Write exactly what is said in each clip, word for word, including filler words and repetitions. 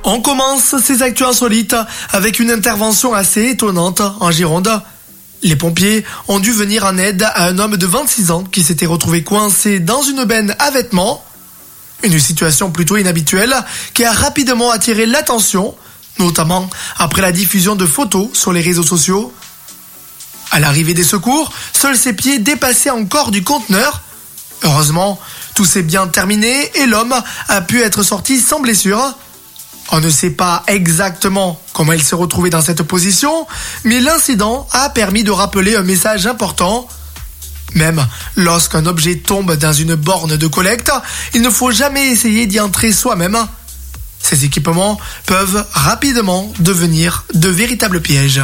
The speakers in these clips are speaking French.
On commence ces actus insolites avec une intervention assez étonnante en Gironde. Les pompiers ont dû venir en aide à un homme de vingt-six ans qui s'était retrouvé coincé dans une benne à vêtements. Une situation plutôt inhabituelle qui a rapidement attiré l'attention, notamment après la diffusion de photos sur les réseaux sociaux. À l'arrivée des secours, seuls ses pieds dépassaient encore du conteneur. Heureusement, tout s'est bien terminé et l'homme a pu être sorti sans blessure. On ne sait pas exactement comment il s'est retrouvé dans cette position, mais l'incident a permis de rappeler un message important. Même lorsqu'un objet tombe dans une borne de collecte, il ne faut jamais essayer d'y entrer soi-même. Ces équipements peuvent rapidement devenir de véritables pièges.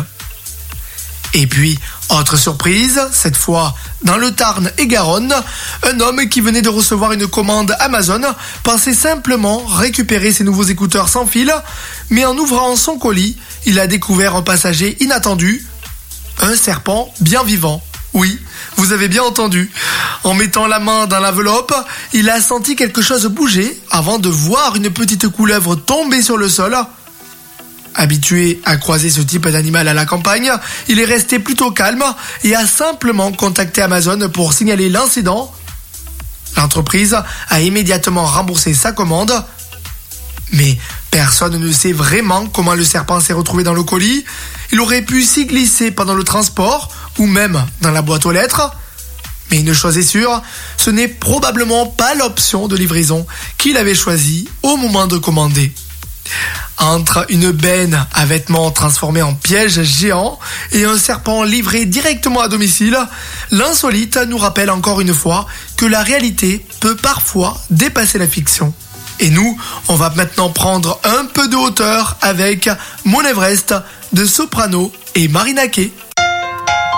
Et puis, autre surprise, cette fois dans le Tarn et Garonne, un homme qui venait de recevoir une commande Amazon pensait simplement récupérer ses nouveaux écouteurs sans fil, mais en ouvrant son colis, il a découvert un passager inattendu, un serpent bien vivant. Oui, vous avez bien entendu. En mettant la main dans l'enveloppe, il a senti quelque chose bouger avant de voir une petite couleuvre tomber sur le sol. Habitué à croiser ce type d'animal à la campagne, il est resté plutôt calme et a simplement contacté Amazon pour signaler l'incident. L'entreprise a immédiatement remboursé sa commande. Mais personne ne sait vraiment comment le serpent s'est retrouvé dans le colis. Il aurait pu s'y glisser pendant le transport ou même dans la boîte aux lettres. Mais une chose est sûre, ce n'est probablement pas l'option de livraison qu'il avait choisie au moment de commander. Entre une benne à vêtements transformée en piège géant et un serpent livré directement à domicile, l'insolite nous rappelle encore une fois que la réalité peut parfois dépasser la fiction. Et nous, on va maintenant prendre un peu de hauteur avec Mon Everest de Soprano et Marina Kaye.